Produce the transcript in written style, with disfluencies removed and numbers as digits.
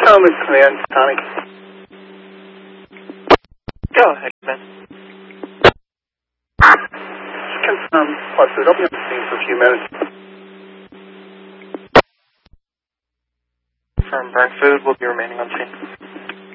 Thomas Command, Tonic. Go ahead, man. Confirm plus food. I'll be on the scene for a few minutes. Confirm burn food will be remaining on scene.